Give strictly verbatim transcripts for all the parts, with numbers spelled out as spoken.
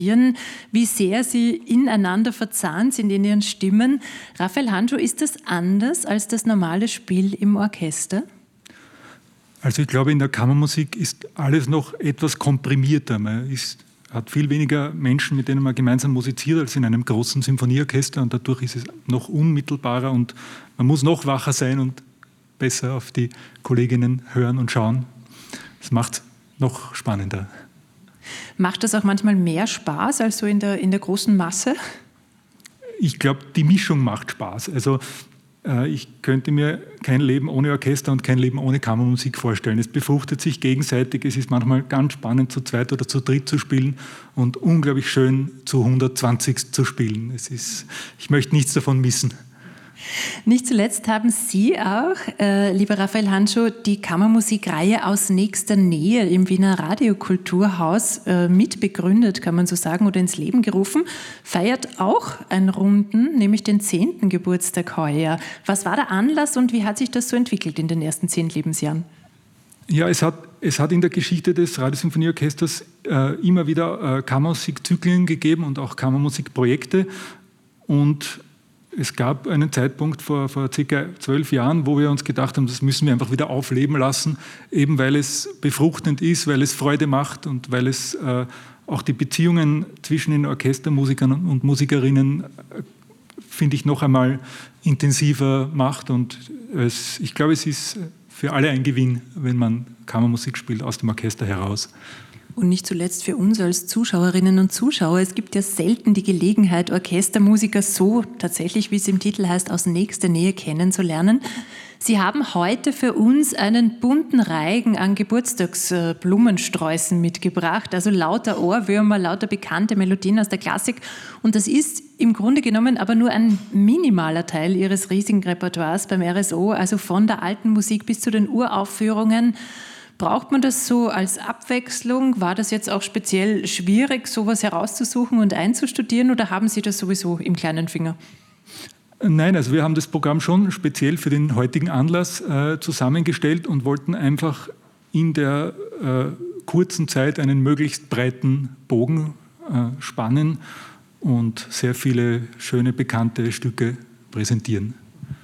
wie sehr sie ineinander verzahnt sind in ihren Stimmen. Raphael Handschuh, ist das anders als das normale Spiel im Orchester? Also ich glaube, in der Kammermusik ist alles noch etwas komprimierter. Man ist, hat viel weniger Menschen, mit denen man gemeinsam musiziert, als in einem großen Symphonieorchester. Und dadurch ist es noch unmittelbarer und man muss noch wacher sein und besser auf die Kolleginnen hören und schauen. Das macht es noch spannender. Macht das auch manchmal mehr Spaß als so in der, in der großen Masse? Ich glaube, die Mischung macht Spaß. Also äh, ich könnte mir kein Leben ohne Orchester und kein Leben ohne Kammermusik vorstellen. Es befruchtet sich gegenseitig. Es ist manchmal ganz spannend, zu zweit oder zu dritt zu spielen und unglaublich schön, zu hundertzwanzig zu spielen. Es ist, ich möchte nichts davon missen. Nicht zuletzt haben Sie auch, äh, lieber Raphael Handschuh, die Kammermusikreihe aus nächster Nähe im Wiener Radiokulturhaus äh, mitbegründet, kann man so sagen, oder ins Leben gerufen. Feiert auch einen runden, nämlich den zehnten Geburtstag heuer. Was war der Anlass und wie hat sich das so entwickelt in den ersten zehn Lebensjahren? Ja, es hat, es hat in der Geschichte des Radiosymphonieorchesters äh, immer wieder äh, Kammermusikzyklen gegeben und auch Kammermusikprojekte. Und es gab einen Zeitpunkt vor, vor circa zwölf Jahren, wo wir uns gedacht haben, das müssen wir einfach wieder aufleben lassen, eben weil es befruchtend ist, weil es Freude macht und weil es äh, auch die Beziehungen zwischen den Orchestermusikern und Musikerinnen, äh, finde ich, noch einmal intensiver macht. Und es, ich glaube, es ist für alle ein Gewinn, wenn man Kammermusik spielt aus dem Orchester heraus. Und nicht zuletzt für uns als Zuschauerinnen und Zuschauer. Es gibt ja selten die Gelegenheit, Orchestermusiker so tatsächlich, wie es im Titel heißt, aus nächster Nähe kennenzulernen. Sie haben heute für uns einen bunten Reigen an Geburtstagsblumensträußen mitgebracht, also lauter Ohrwürmer, lauter bekannte Melodien aus der Klassik. Und das ist im Grunde genommen aber nur ein minimaler Teil Ihres riesigen Repertoires beim R S O, also von der alten Musik bis zu den Uraufführungen. Braucht man das so als Abwechslung? War das jetzt auch speziell schwierig, sowas herauszusuchen und einzustudieren, oder haben Sie das sowieso im kleinen Finger? Nein, also wir haben das Programm schon speziell für den heutigen Anlass äh, zusammengestellt und wollten einfach in der äh, kurzen Zeit einen möglichst breiten Bogen äh, spannen und sehr viele schöne, bekannte Stücke präsentieren.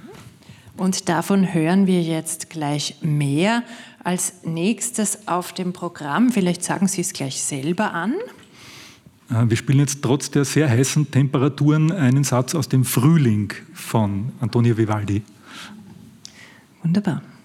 Und davon hören wir jetzt gleich mehr. Als nächstes auf dem Programm, vielleicht sagen Sie es gleich selber an. Wir spielen jetzt trotz der sehr heißen Temperaturen einen Satz aus dem Frühling von Antonio Vivaldi. Wunderbar.